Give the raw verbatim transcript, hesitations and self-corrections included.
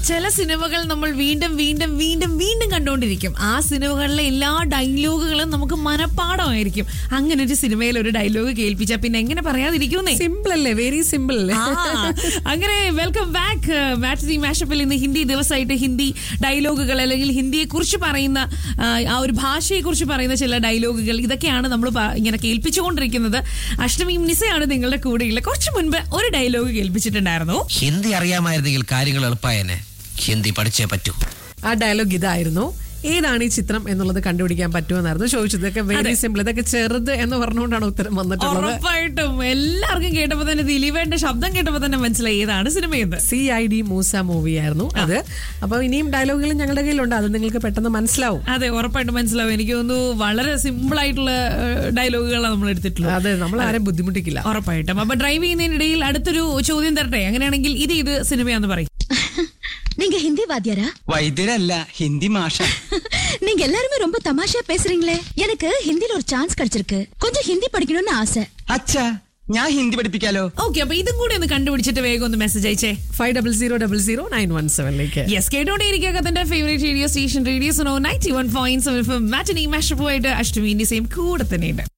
ചില സിനിമകൾ നമ്മൾ വീണ്ടും വീണ്ടും വീണ്ടും വീണ്ടും കണ്ടുകൊണ്ടിരിക്കും. ആ സിനിമകളിലെ എല്ലാ ഡയലോഗുകളും നമുക്ക് മനപ്പാടമായിരിക്കും. അങ്ങനെ ഒരു സിനിമയിൽ ഒരു ഡയലോഗ് കേൾപ്പിച്ചാൽ പിന്നെ എങ്ങനെ പറയാതിരിക്കുന്നേ? സിമ്പിൾ അല്ലേ, വെരി സിമ്പിൾ അല്ലേ. അങ്ങനെ വെൽക്കം ബാക്ക് മാറ്റിനി മാഷപ്പിൽ. ഇന്ന് ഹിന്ദി ദിവസമായിട്ട് ഹിന്ദി ഡയലോഗുകൾ അല്ലെങ്കിൽ ഹിന്ദിയെ കുറിച്ച് പറയുന്ന ആ ഒരു ഭാഷയെ കുറിച്ച് പറയുന്ന ചില ഡയലോഗുകൾ, ഇതൊക്കെയാണ് നമ്മൾ ഇങ്ങനെ കേൾപ്പിച്ചുകൊണ്ടിരിക്കുന്നത്. അഷ്ടമിയും നിസയാണ് നിങ്ങളുടെ കൂടെയുള്ള. കുറച്ച് മുൻപ് ഒരു ഡയലോഗ് കേൾപ്പിച്ചിട്ടുണ്ടായിരുന്നു. ഹിന്ദി അറിയാമായിരുന്നെങ്കിൽ കാര്യങ്ങൾ എളുപ്പമായേനെ, ഹിന്ദി പഠിച്ചേ പറ്റൂ. ആ ഡയലോഗ് ഇതായിരുന്നു. ഏതാണ് ഈ ചിത്രം എന്നുള്ളത് കണ്ടുപിടിക്കാൻ പറ്റുമെന്നായിരുന്നു ചോദിച്ചത്. ഇതൊക്കെ വെരി സിമ്പിൾ. ഇതൊക്കെ ചെറുത് എന്ന് പറഞ്ഞുകൊണ്ടാണ് ഉത്തരം വന്നിട്ടുള്ളത്. ഉറപ്പായിട്ടും എല്ലാവർക്കും കേട്ടപ്പോ തന്നെ ദിലീപേന്റെ ശബ്ദം കേട്ടപ്പോ തന്നെ മനസ്സിലായി ഏതാണ് സിനിമയെന്ന്. C I D Musa movie ആയിരുന്നു അത്. അപ്പൊ ഇനിയും ഡയലോഗുകൾ ഞങ്ങളുടെ കയ്യിലുണ്ട്, അത് നിങ്ങൾക്ക് പെട്ടെന്ന് മനസ്സിലാവും. അതെ, ഉറപ്പായിട്ടും മനസ്സിലാവും. എനിക്ക് തോന്നുന്നു വളരെ സിമ്പിൾ ആയിട്ടുള്ള ഡയലോഗുകളാണ് നമ്മൾ എടുത്തിട്ടുള്ളത്. അതെ, നമ്മൾ ആരും ബുദ്ധിമുട്ടിക്കില്ല. ഉറപ്പായിട്ടും. അപ്പൊ ഡ്രൈവ് ചെയ്യുന്നതിനിടയിൽ അടുത്തൊരു ചോദ്യം തരട്ടെ? അങ്ങനെയാണെങ്കിൽ ഇത് ഇത് സിനിമയാന്ന് പറയും. நீங்க ஹிந்தி வாத்தியாரா? வைத்தியரல்ல, ஹிந்தி மாஷா. நீங்க எல்லாருமே ரொம்ப தமாஷா பேசுறீங்களே. எனக்கு ஹிந்தில ஒரு சான்ஸ் கிடைச்சிருக்கு. கொஞ்சம் ஹிந்தி படிக்கணும்னு ஆசை. അച്ഛാ, ഞാൻ ഹിന്ദി പഠിപ്പിക്കാലോ? ഓക്കെ, അപ്പൊ ഇതും കൂടി ഒന്ന് കണ്ടുപിടിച്ചിട്ട് വേഗം ഒന്ന് message അയച്ചേ. Five double zero double zero nine one സെവനിലേക്ക്. Yes, കേട്ടോണ്ടേയിരിക്കുക തന്റെ favourite radio station radio Suno ninety one point seven മാറ്റിനി മാഷപ്പുമായിട്ട് അഷ്ടമി സെയിം കൂടെ തന്നെയുണ്ട്.